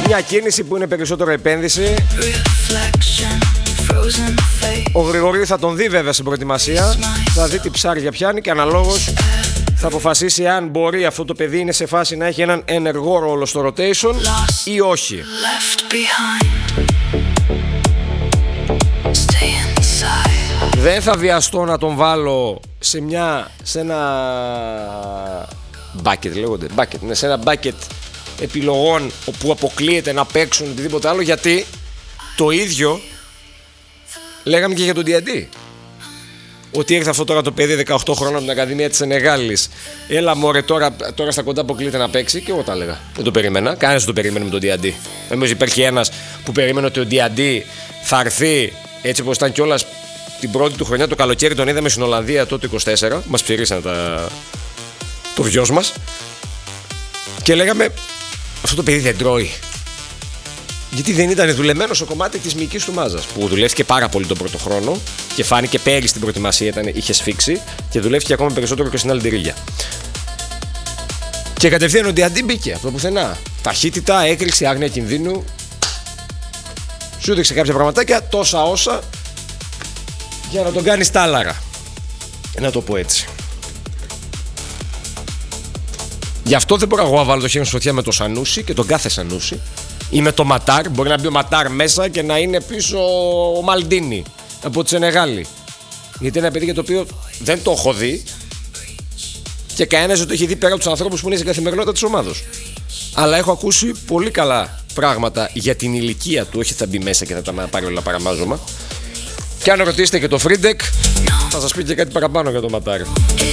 μια κίνηση που είναι περισσότερο επένδυση. Ο Γρηγορίου θα τον δει βέβαια στην προετοιμασία, θα δει τι ψάρια πιάνει και αναλόγως θα αποφασίσει αν μπορεί αυτό το παιδί είναι σε φάση να έχει έναν ενεργό ρόλο στο rotation ή όχι. Δεν θα βιαστώ να τον βάλω σε ένα bucket, λέγονται bucket, ναι, σε ένα bucket επιλογών όπου αποκλείεται να παίξουν οτιδήποτε άλλο, γιατί το ίδιο λέγαμε και για τον D&D. Ότι ήρθε αυτό τώρα το παιδί 18 χρόνια από την Ακαδημία της Σενεγάλης. Έλα μωρέ, τώρα στα κοντά αποκλείεται να παίξει. Και εγώ τα έλεγα. Δεν το περίμενα. Κανένας δεν το περίμενε με τον D&D. Νομίζω υπήρχε ένας που περίμενε ότι ο D&D θα έρθει έτσι όπως ήταν κιόλας την πρώτη του χρονιά. Το καλοκαίρι τον είδαμε στην Ολλανδία τότε 24. Μας ψηρίσανε το βιός μας. Και λέγαμε αυτό το παιδί δεν τρώει. Γιατί δεν ήταν δουλεμένο στο κομμάτι της μυϊκής του μάζας, που δουλεύτηκε πάρα πολύ τον πρώτο χρόνο και φάνηκε πέρυσι στην προετοιμασία, είχε σφίξει και δουλεύτηκε ακόμα περισσότερο και στην άλλη τυρίγια. Και κατευθείαν ο D&D μπήκε από το πουθενά. Ταχύτητα, έκρηξη, άγνοια κινδύνου. Σου έδειξε κάποια πραγματάκια, τόσα όσα, για να τον κάνει τάλαρα. Να το πω έτσι. Γι' αυτό δεν μπορώ εγώ να βάλω το χέρι στη φωτιά με το Σανούσι και τον κάθε Σανούσι. Ή με το Ματάρ, μπορεί να μπει ο Ματάρ μέσα και να είναι πίσω ο Μαλντίνι από τη Σενεγάλη. Γιατί είναι ένα παιδί για το οποίο δεν το έχω δει και κανένας δεν το έχει δει πέρα από τους ανθρώπους που είναι στην καθημερινότητα της ομάδος. Αλλά έχω ακούσει πολύ καλά πράγματα για την ηλικία του, όχι θα μπει μέσα και θα τα πάρει όλα παραμάζωμα. Και αν ρωτήσετε και το Φρίντεκ, θα σας πει και κάτι παραπάνω για το Ματάρ.